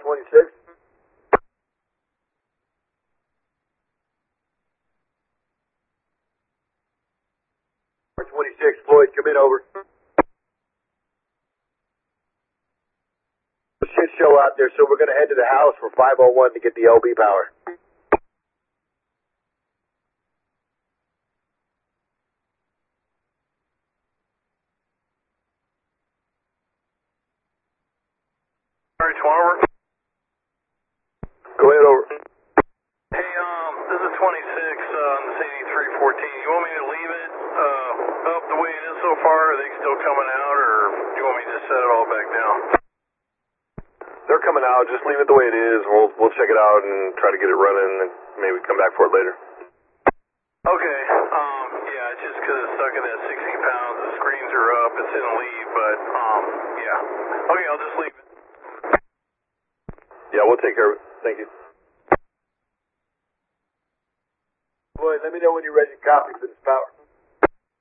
26. 26, Floyd, come in, over. Shit show out there, so we're going to head to the house for 501 to get the LB power. Alright, over. Go ahead, over. Hey, this is 26 on this 8314. You want me to leave it up the way it is so far? Are they still coming out, or do you want me to just set it all back down? They're coming out. Just leave it the way it is. We'll check it out and try to get it running, and maybe come back for it later. Okay, yeah, it's just because it's stuck in that 16 pounds. The screens are up. It's in lead, but, yeah. Okay, I'll just leave it. Yeah, we'll take care of it. Thank you. Floyd, let me know when you're ready to copy for this power.